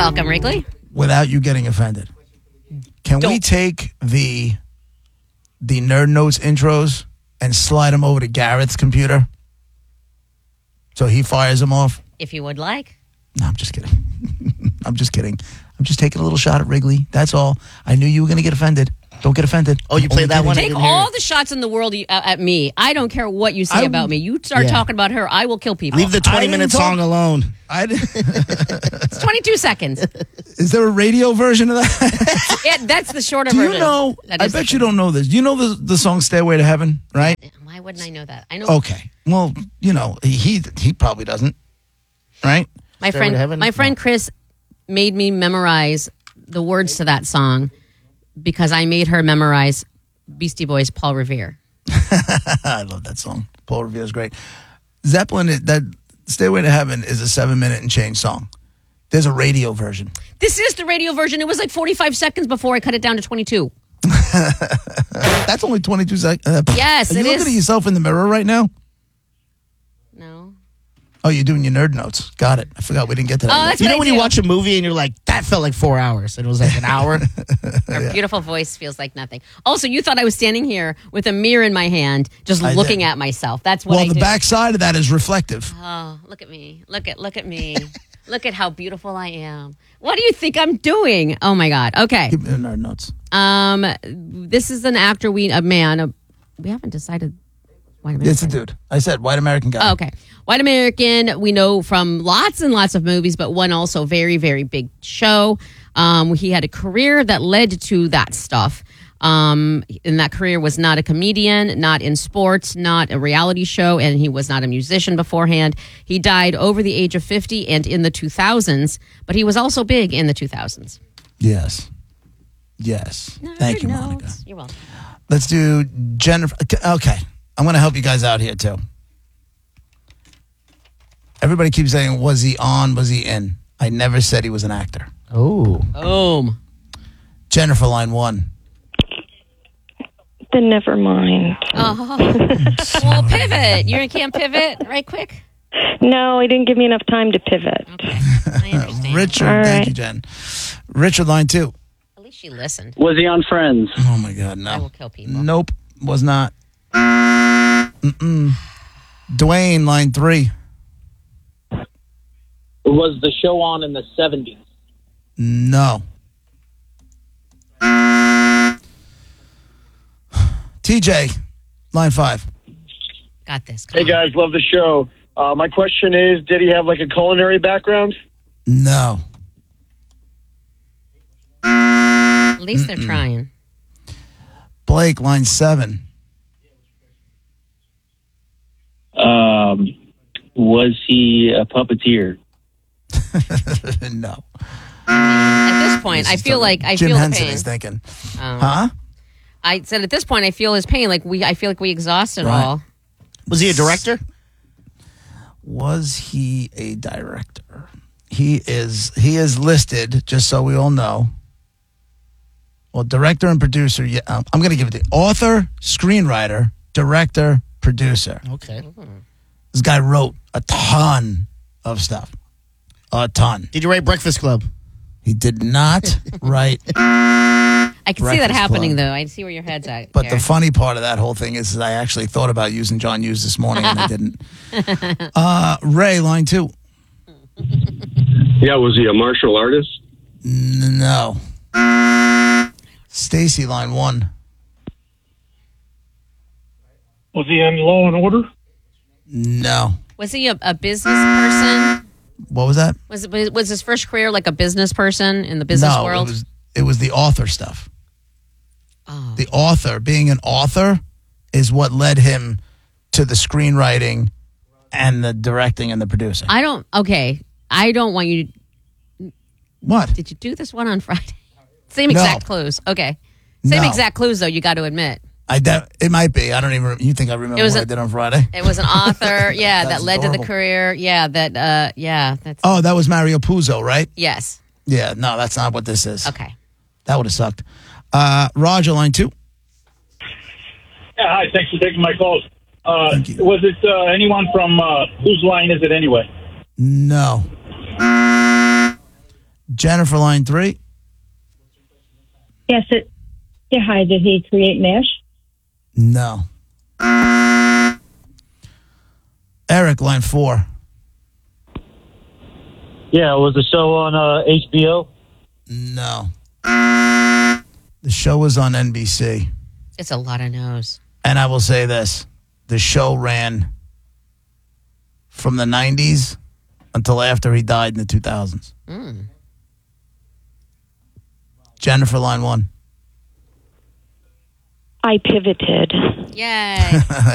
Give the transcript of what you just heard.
welcome, Wrigley. Without you getting offended, can we take the Nerd Notes intros and slide them over to Garrett's computer so he fires them off? If you would like. No, I'm just kidding. I'm just kidding. I'm just taking a little shot at Wrigley. That's all. I knew you were going to get offended. Don't get offended. Oh, you played that one? Take all the shots in the world at me. I don't care what you say about me. You start talking about her, I will kill people. Leave the 20-minute song alone. It's 22 seconds. Is there a radio version of that? That's the shorter Do version. you know? I bet you don't know this. Do you know the song "Stairway to Heaven"? Right? Why wouldn't I know that? I know. Okay. Well, you know, he probably doesn't. Right? My friend Chris made me memorize the words to that song because I made her memorize Beastie Boys' Paul Revere. I love that song. Paul Revere is great. Zeppelin, that "Stairway to Heaven" is a 7-minute and change song. There's a radio version. This is the radio version. It was like 45 seconds before I cut it down to 22. That's only 22 seconds. Yes, it is. Are you looking at yourself in the mirror right now? No. Oh, you're doing your nerd notes. Got it. I forgot we didn't get to that. That's you know when you watch a movie and you're like, that felt like 4 hours, and it was like an hour? Her beautiful voice feels like nothing. Also, you thought I was standing here with a mirror in my hand, just looking at myself. That's what I do. Well, the back side of that is reflective. Oh, look at me. Look at me. Look at how beautiful I am. What do you think I'm doing? Oh, my God. Okay. Keep it in our notes. This is an actor, we haven't decided. It's a dude. I said white American guy. Oh, okay. White American, we know from lots and lots of movies, but one also very, very big show. He had a career that led to that stuff. And that career was not a comedian, not in sports, not a reality show, and he was not a musician beforehand. He died over the age of 50 and in the 2000s, but he was also big in the 2000s. Yes. Thank you, Monica. You're welcome. Let's do Jennifer. Okay. I'm going to help you guys out here, too. Everybody keeps saying, was he on, was he in? I never said he was an actor. Oh. Boom. Jennifer, line 1. Then never mind. Oh. Well, pivot. You can't pivot right quick? No, he didn't give me enough time to pivot. Okay. I understand. Richard, thank you, Jen. Richard, line 2. At least she listened. Was he on Friends? Oh, my God, no. I will kill people. Nope, was not. Dwayne, line 3. Was the show on in the 70s? No. TJ, line 5. Got this. Hey, guys, love the show. My question is, did he have like a culinary background? No. At least they're trying. Blake, line 7. Was he a puppeteer? No. At this point, I feel like I Jim feel Henson the pain. is thinking. Huh? I said at this point, I feel his pain. I feel like we exhausted all. Was he a director? Was he a director? He is listed, just so we all know. Well, director and producer. Yeah, I'm going to give it the author, screenwriter, director, producer. Okay. This guy wrote a ton of stuff. A ton. Did you write Breakfast Club? He did not write. I can see that Breakfast happening, Club. though. I see where your head's at. But Gary. the funny part of that whole thing is I actually thought about using John Hughes this morning and I didn't. Ray, line 2. Yeah, was he a martial artist? No. Stacy, line 1. Was he in Law and Order? No. Was he a business person? What was that? Was his first career like a business person in the business world? It was the author stuff. Oh. The author, being an author, is what led him to the screenwriting and the directing and the producing. I don't want you to... What? Did you do this one on Friday? Same exact clues. Okay. Same exact clues, though, you got to admit. It might be. I don't even... You think I remember what I did on Friday? It was an author, that led to the career. Yeah, that's... Oh, that was Mario Puzo, right? Yes. Yeah, no, that's not what this is. Okay. That would have sucked. Roger, line 2. Yeah, hi, thanks for taking my calls. Thank you. Was it anyone from Whose Line Is It Anyway? No. Jennifer, line 3. Yes, hi, did he create MASH? No. Eric, line 4. Yeah, was the show on HBO? No. The show was on NBC. It's a lot of no's. And I will say this. The show ran from the 90s until after he died in the 2000s. Jennifer, line 1. I pivoted. Yay.